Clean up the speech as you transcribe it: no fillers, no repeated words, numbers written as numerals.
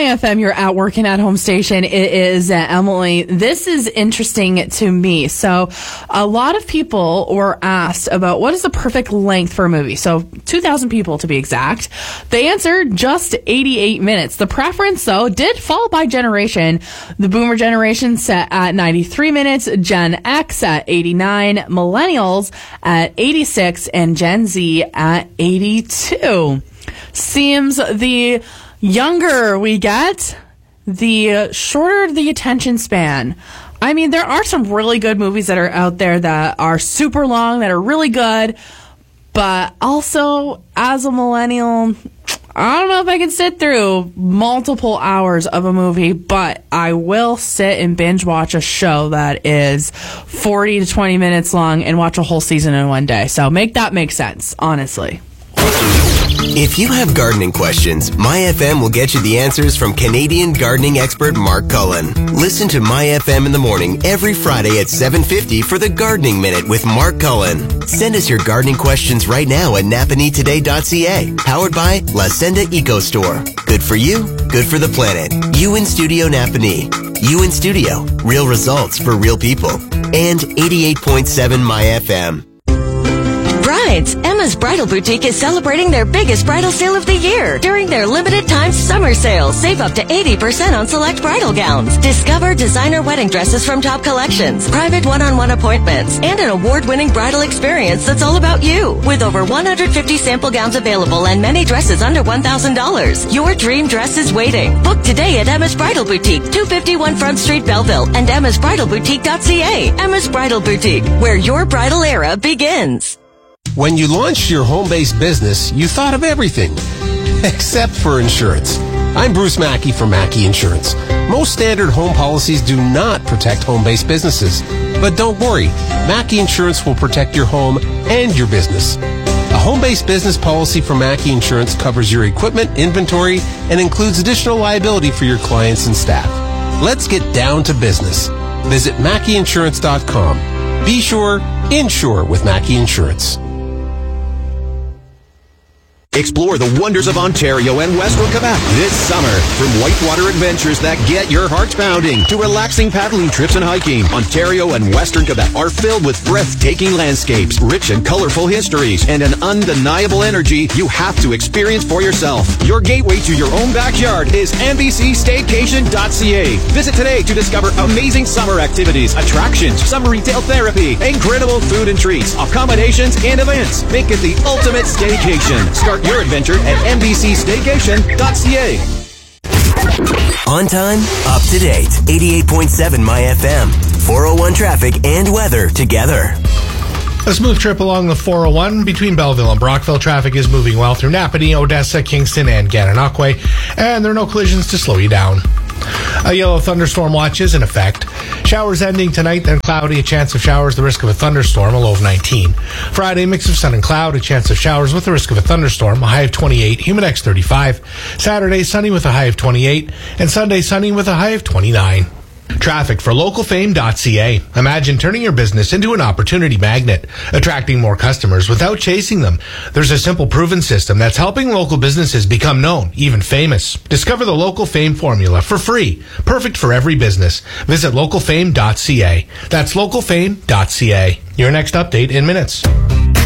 My FM, your at work and at home station. It is Emily. This is interesting to me. So a lot of people were asked about what is the perfect length for a movie. So 2,000 people to be exact. They answered just 88 minutes. The preference, though, did fall by generation. The boomer generation set at 93 minutes, Gen X at 89, millennials at 86, and Gen Z at 82. Seems the younger we get, the shorter the attention span. I mean, there are some really good movies that are out there that are super long, that are really good, but also, as a millennial, I don't know if I can sit through multiple hours of a movie, but I will sit and binge watch a show that is 40 to 20 minutes long and watch a whole season in one day. So make that make sense, honestly. If you have gardening questions, My FM will get you the answers from Canadian gardening expert Mark Cullen. Listen to My FM in the morning every Friday at 7:50 for the Gardening Minute with Mark Cullen. Send us your gardening questions right now at napanitoday.ca. Powered by La Senda Eco Store. Good for you, good for the planet. You in Studio Napanee. You in Studio. Real results for real people. And 88.7 My FM. Brides, Emma's Bridal Boutique is celebrating their biggest bridal sale of the year. During their limited time summer sale, save up to 80% on select bridal gowns. Discover designer wedding dresses from top collections, private one-on-one appointments, and an award-winning bridal experience that's all about you. With over 150 sample gowns available and many dresses under $1,000. Your dream dress is waiting. Book today at Emma's Bridal Boutique, 251 Front Street, Belleville, and emmasbridalboutique.ca. Emma's Bridal Boutique, where your bridal era begins. When you launched your home-based business, you thought of everything, except for insurance. I'm Bruce Mackey from Mackey Insurance. Most standard home policies do not protect home-based businesses. But don't worry, Mackey Insurance will protect your home and your business. A home-based business policy from Mackey Insurance covers your equipment, inventory, and includes additional liability for your clients and staff. Let's get down to business. Visit MackeyInsurance.com. Be sure, insure with Mackey Insurance. Explore the wonders of Ontario and Western Quebec this summer. From whitewater adventures that get your heart pounding to relaxing paddling trips and hiking, Ontario and Western Quebec are filled with breathtaking landscapes, rich and colorful histories, and an undeniable energy you have to experience for yourself. Your gateway to your own backyard is NBCStaycation.ca. Visit today to discover amazing summer activities, attractions, summer retail therapy, incredible food and treats, accommodations, and events. Make it the ultimate staycation. Start your adventure at NBCStaycation.ca. On time, up to date. 88.7 My FM. 401 traffic and weather together. A smooth trip along the 401 between Belleville and Brockville. Traffic is moving well through Napanee, Odessa, Kingston, and Gananoque, and there are no collisions to slow you down. A yellow thunderstorm watch is in effect. Showers ending tonight, then cloudy, a chance of showers, the risk of a thunderstorm, a low of 19. Friday, mix of sun and cloud, a chance of showers with the risk of a thunderstorm, a high of 28, Humidex 35. Saturday, sunny with a high of 28, and Sunday, sunny with a high of 29. Traffic for localfame.ca. Imagine turning your business into an opportunity magnet, attracting more customers without chasing them. There's a simple proven system that's helping local businesses become known, even famous. Discover the Local Fame formula for free, perfect for every business. Visit localfame.ca. That's localfame.ca. Your next update in minutes.